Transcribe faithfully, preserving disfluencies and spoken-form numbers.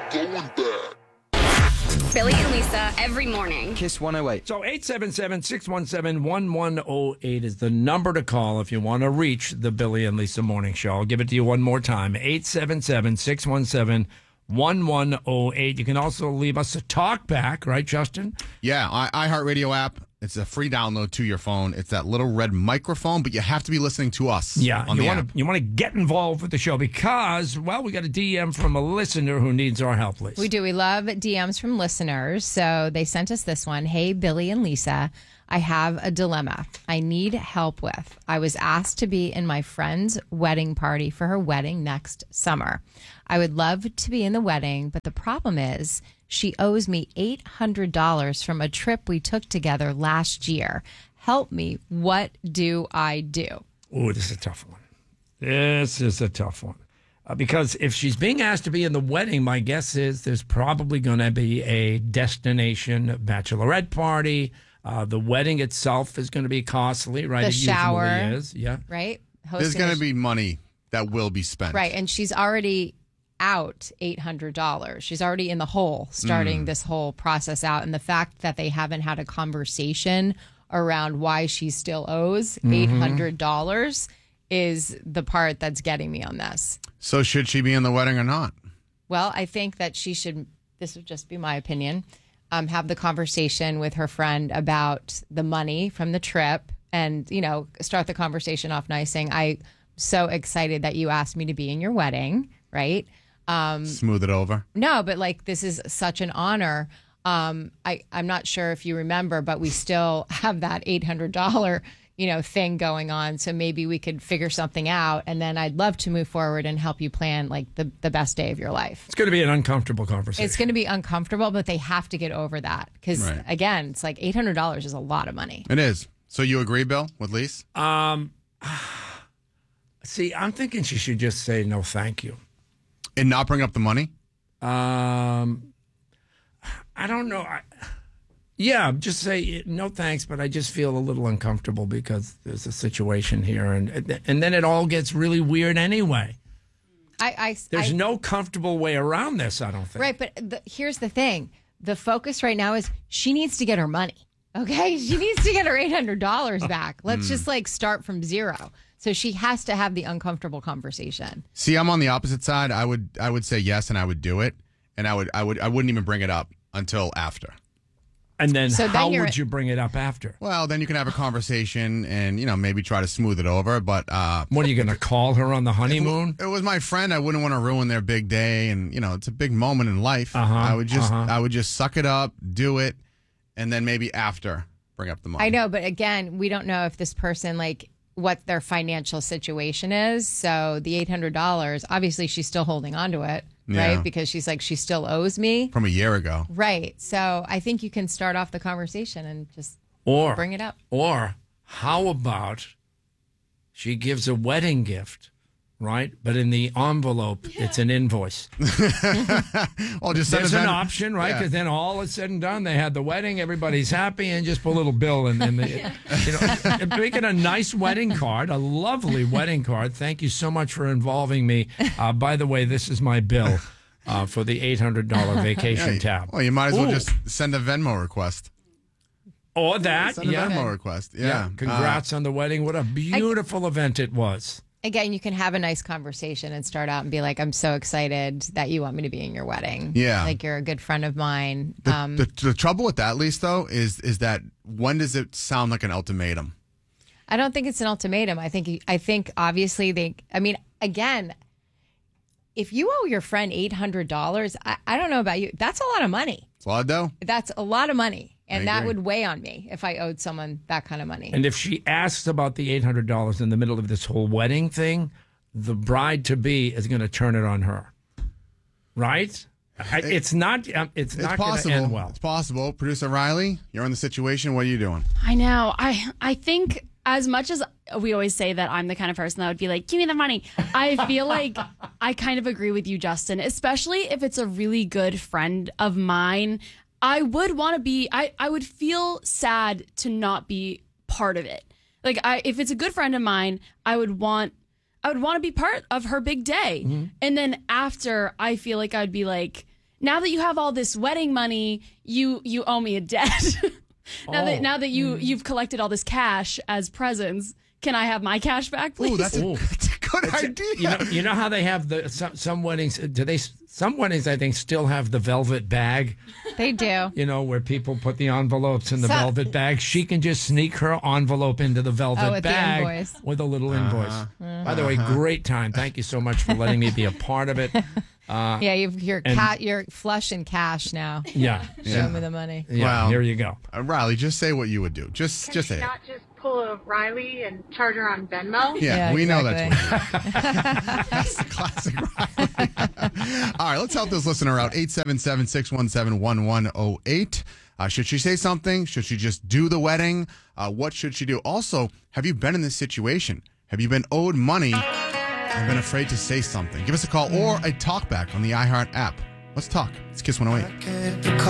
going bad. Billy and Lisa every morning. Kiss one oh eight. So eight seven seven, six one seven, one one oh eight is the number to call if you want to reach the Billy and Lisa Morning Show. I'll give it to you one more time. eight seven seven, six one seven, one one oh eight. You can also leave us a talk back, right, Justin? Yeah, I- iHeartRadio app. It's a free download to your phone. It's that little red microphone, but you have to be listening to us. Yeah, on you the want app. to you want to get involved with the show because, well, we got a D M from a listener who needs our help, Lisa. We do. We love D Ms from listeners. So they sent us this one. Hey, Billy and Lisa, I have a dilemma I need help with. I was asked to be in my friend's wedding party for her wedding next summer. I would love to be in the wedding, but the problem is she owes me eight hundred dollars from a trip we took together last year. Help me. What do I do? Oh, this is a tough one. This is a tough one. Uh, because if she's being asked to be in the wedding, my guess is there's probably going to be a destination bachelorette party. Uh, the wedding itself is going to be costly, right? The It shower. usually is, yeah. Right? There's Hosting going a to be money that will be spent. Right, and she's already out eight hundred dollars. She's already in the hole starting Mm. this whole process out. And the fact that they haven't had a conversation around why she still owes Mhm. eight hundred dollars is the part that's getting me on this. So should she be in the wedding or not? Well, I think that she should, this would just be my opinion, um, have the conversation with her friend about the money from the trip and, you know, start the conversation off nice saying, I'm so excited that you asked me to be in your wedding, right? Um, Smooth it over. no, but like this is such an honor. Um, I, I'm not sure if you remember, but we still have that eight hundred dollars, you know, thing going on. So maybe we could figure something out. And then I'd love to move forward and help you plan like the, the best day of your life. It's going to be an uncomfortable conversation. It's going to be uncomfortable, but they have to get over that. Because Right. again, it's like eight hundred dollars is a lot of money. It is. So you agree, Bill, with Lise? Um, see, I'm thinking she should just say no, thank you. And not bring up the money? Um, I don't know. I, yeah, just say no thanks, but I just feel a little uncomfortable because there's a situation here, and and then it all gets really weird anyway. I, I There's I- no comfortable way around this, I don't think. Right, but the, here's the thing. The focus right now is she needs to get her money. Okay? She needs to get her eight hundred dollars back. Let's Mm. just like start from zero. So she has to have the uncomfortable conversation. See, I'm on the opposite side. I would I would say yes and I would do it. And I would I would I wouldn't even bring it up until after. And then So then how you're- would you bring it up after? Well, then you can have a conversation and, you know, maybe try to smooth it over. But uh, what are you going to call her on the honeymoon? It was my friend. I wouldn't want to ruin their big day, and you know, it's a big moment in life. Uh-huh, I would just uh-huh. I would just suck it up, do it, and then maybe after bring up the money. I know, but again, we don't know if this person like what their financial situation is. So the eight hundred dollars, obviously she's still holding on to it, Yeah. right? Because she's like she still owes me. From a year ago. Right. So I think you can start off the conversation and just Or bring it up. Or how about she gives a wedding gift, right? But in the envelope, it's an invoice. Well, just send There's a an ven- option, right? Yeah. Because then all is said and done. They had the wedding, everybody's happy, and just put a little bill in. And the, you know, make it a nice wedding card, a lovely wedding card. Thank you so much for involving me. Uh, by the way, this is my bill uh, for the eight hundred dollars vacation Yeah, tab. Well, you might as well Ooh. just send a Venmo request. Or that, Send a yeah. Venmo request. Yeah. Congrats on the wedding. What a beautiful event it was. Again, you can have a nice conversation and start out and be like, I'm so excited that you want me to be in your wedding. Yeah. Like you're a good friend of mine. The, Um, the, the trouble with that, Lise, though, is is that when does it sound like an ultimatum? I don't think it's an ultimatum. I think, I think obviously they, I mean, again, if you owe your friend eight hundred dollars, I, I don't know about you. That's a lot of money. It's a lot, though. That's a lot of money. And I that agree. would weigh on me if I owed someone that kind of money. And if she asks about the eight hundred dollars in the middle of this whole wedding thing, the bride-to-be is going to turn it on her. Right? I, it's not um, It's It's not going to possible. end well. It's possible. Producer Riley, you're in the situation. What are you doing? I know. I I think as much as we always say that I'm the kind of person that would be like, give me the money, I feel like I kind of agree with you, Justin, especially if it's a really good friend of mine. I would want to be, I, I would feel sad to not be part of it. Like, I, if it's a good friend of mine, I would want, I would want to be part of her big day. Mm-hmm. And then after, I feel like I'd be like, now that you have all this wedding money, you you owe me a debt. now Oh. that now that you you've collected all this cash as presents, can I have my cash back, please? Ooh, that's a, Ooh. that's a good idea. You know, you know how they have the some, some weddings. Do they? Some weddings, I think, still have the velvet bag. They do. You know, where people put the envelopes in the So- velvet bag. She can just sneak her envelope into the velvet Oh, with the bag invoice. with a little invoice. By the way, great time. Thank you so much for letting me be a part of it. Yeah, you've, you're and- ca- you're flush in cash now. Yeah, Show me the money. yeah. Wow. Here you go. Uh, Riley, just say what you would do. Just, just say it. Not just pull a Riley and charge her on Venmo. Yeah, Yeah, we know exactly. that's what That's the classic Riley. All right, let's help this listener out. eight seven seven, six one seven, one one zero eight. Uh, should she say something? Should she just do the wedding? Uh, what should she do? Also, have you been in this situation? Have you been owed money and been afraid to say something? Give us a call or a talk back on the iHeart app. Let's talk. It's Kiss one oh eight.